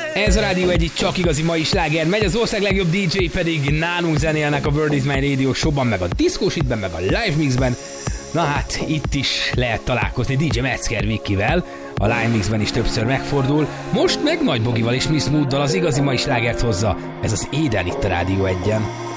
Ez a Rádió egy csak igazi mai sláger. Megy az ország legjobb DJ pedig nálunk zenélnek a World is My Radio showban, meg a Disco Shitben, meg a Live Mixben. Na hát, itt is lehet találkozni DJ Metzger Vikivel. A Live Mixben is többször megfordul. Most meg Nagy Bogival és Miss Mooddal az igazi mai slágert hozza. Ez az Éden itt a Rádió 1-en.